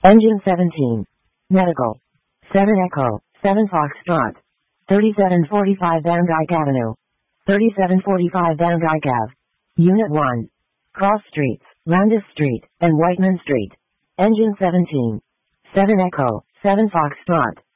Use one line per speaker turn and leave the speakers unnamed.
Engine 17. Medical. 7 Echo, 7 Foxtrot. 3745 Van Dyke Avenue. 3745 Van Dyke Ave. Unit 1. Cross Streets, Landis Street, and Whiteman Street. Engine 17. 7 Echo, 7 Foxtrot.